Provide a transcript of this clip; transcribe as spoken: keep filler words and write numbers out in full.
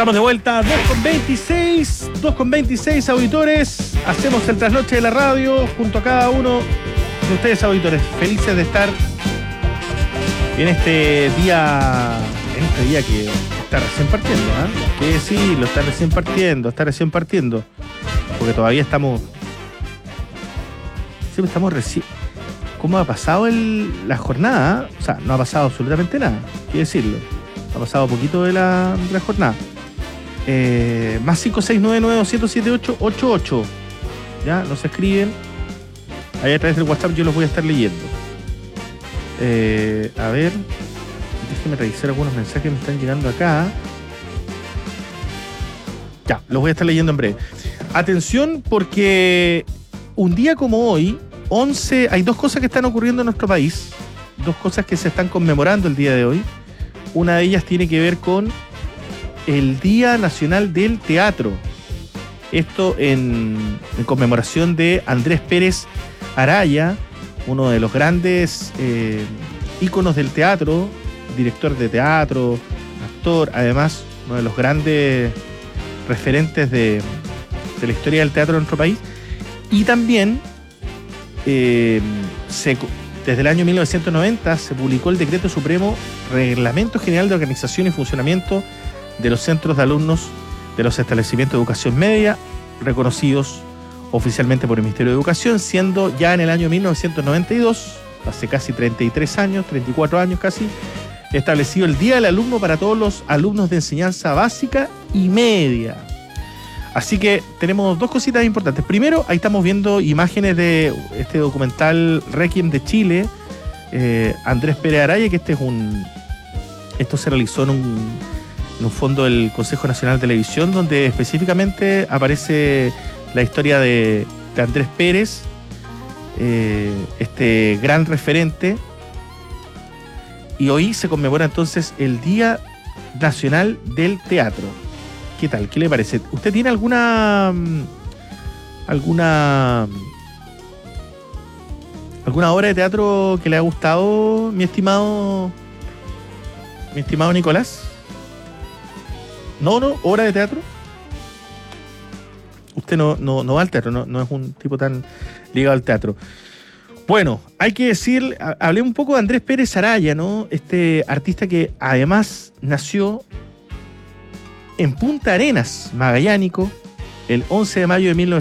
Estamos de vuelta, dos con veintiséis, dos con veintiséis auditores. Hacemos el trasnoche de la radio junto a cada uno de ustedes, auditores. Felices de estar en este día, en este día que está recién partiendo, ¿eh? Que sí, lo está recién partiendo, está recién partiendo. Porque todavía estamos... Sí, estamos recién... ¿Cómo ha pasado el, la jornada? O sea, no ha pasado absolutamente nada, hay que decirlo. Ha pasado poquito de la, de la jornada. Eh, más cinco seis nueve nueve dos cero siete ocho ocho ocho. Ya, nos escriben. Ahí a través del WhatsApp yo los voy a estar leyendo. Eh, a ver. Déjenme revisar algunos mensajes que me están llegando acá. Ya, los voy a estar leyendo en breve. Atención, porque un día como hoy, once, hay dos cosas que están ocurriendo en nuestro país. Dos cosas que se están conmemorando el día de hoy. Una de ellas tiene que ver con el Día Nacional del Teatro. Esto en, en conmemoración de Andrés Pérez Araya, uno de los grandes eh, íconos del teatro, director de teatro, actor, además uno de los grandes referentes de, de la historia del teatro en nuestro país. Y también eh, se, desde el año mil novecientos noventa se publicó el Decreto Supremo Reglamento General de Organización y Funcionamiento de los centros de alumnos de los establecimientos de educación media reconocidos oficialmente por el Ministerio de Educación, siendo ya en el año mil novecientos noventa y dos, hace casi treinta y tres años, treinta y cuatro años casi, establecido el Día del Alumno para todos los alumnos de enseñanza básica y media. Así que tenemos dos cositas importantes. Primero, ahí estamos viendo imágenes de este documental Requiem de Chile, eh, Andrés Pérez Araya, que este es un... Esto se realizó en un, en un fondo del Consejo Nacional de Televisión, donde específicamente aparece la historia de, de Andrés Pérez, eh, este gran referente. Y hoy se conmemora entonces el Día Nacional del Teatro. ¿Qué tal? ¿Qué le parece? ¿Usted tiene alguna alguna alguna obra de teatro que le ha gustado, mi estimado mi estimado Nicolás? ¿No, no? ¿Obra de teatro? Usted no, no, no va al teatro, no, no es un tipo tan ligado al teatro. Bueno, hay que decir, hablé un poco de Andrés Pérez Araya, ¿no? Este artista que además nació en Punta Arenas, magallánico, el once de mayo de mil novecientos